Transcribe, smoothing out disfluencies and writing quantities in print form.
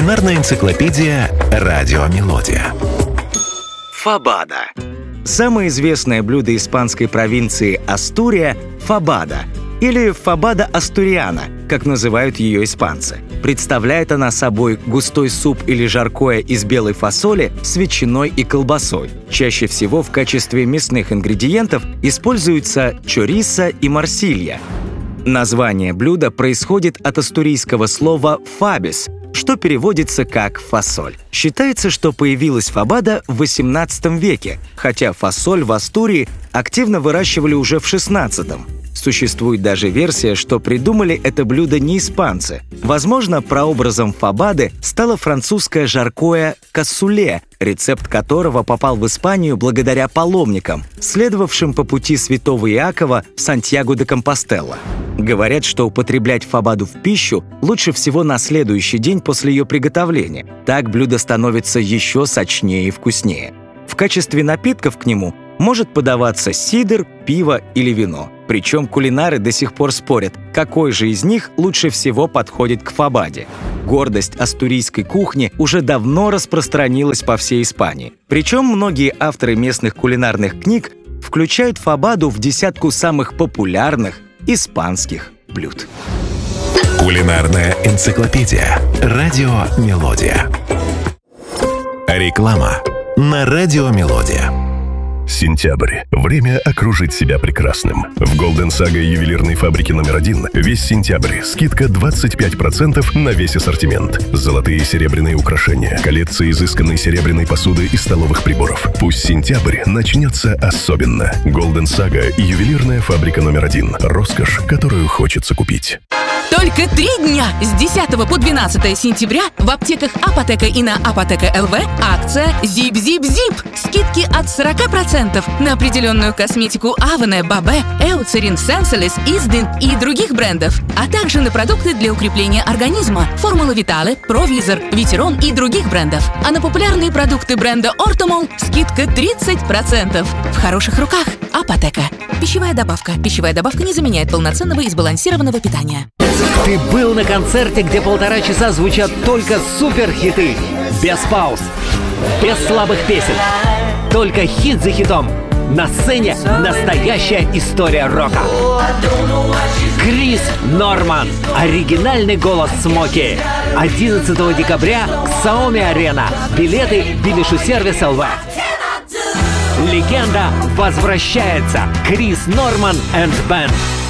Кулинарная энциклопедия «Радио Мелодия». Фабада. Самое известное блюдо испанской провинции Астурия – фабада, или фабада астуриана, как называют ее испанцы. Представляет она собой густой суп или жаркое из белой фасоли с ветчиной и колбасой. Чаще всего в качестве мясных ингредиентов используются чорисо и морсилья. Название блюда происходит от астурийского слова «фабис», что переводится как «фасоль». Считается, что появилась фабада в XVIII веке, хотя фасоль в Астурии активно выращивали уже в XVI. Существует даже версия, что придумали это блюдо не испанцы. Возможно, прообразом фабады стало французское жаркое кассуле, рецепт которого попал в Испанию благодаря паломникам, следовавшим по пути святого Иакова в Сантьяго-де-Компостела. Говорят, что употреблять фабаду в пищу лучше всего на следующий день после ее приготовления. Так блюдо становится еще сочнее и вкуснее. В качестве напитков к нему может подаваться сидр, пиво или вино. Причем кулинары до сих пор спорят, какой же из них лучше всего подходит к фабаде. Гордость астурийской кухни уже давно распространилась по всей Испании. Причем многие авторы местных кулинарных книг включают фабаду в десятку самых популярных испанских блюд. Кулинарная энциклопедия «Радио Мелодия». Реклама на «Радио Мелодия». Сентябрь. Время окружить себя прекрасным. В Golden Saga ювелирной фабрики номер 1 весь сентябрь скидка 25% на весь ассортимент. Золотые и серебряные украшения, коллекция изысканной серебряной посуды и столовых приборов. Пусть сентябрь начнется особенно. Golden Saga ювелирная фабрика номер 1. Роскошь, которую хочется купить. Только 3 дня с 10 по 12 сентября в аптеках Апотека и на Апотека ЛВ акция «Зип-зип-зип». Скидки от 40% на определенную косметику Avene, Бабе, Эуцерин, Сенсолис, Издин и других брендов, а также на продукты для укрепления организма Формула Витале, Провизор, Витерон и других брендов. А на популярные продукты бренда Ортомол скидка 30%. В хороших руках Апотека. Пищевая добавка. Пищевая добавка не заменяет полноценного и сбалансированного питания. Ты был на концерте, где 1,5 часа звучат только суперхиты. Без пауз, без слабых песен. Только хит за хитом. На сцене настоящая история рока. Крис Норман. Оригинальный голос Смоки. 11 декабря к Xiaomi Арена. Билеты Билишусервис ЛВ. Легенда возвращается. Крис Норман and Band.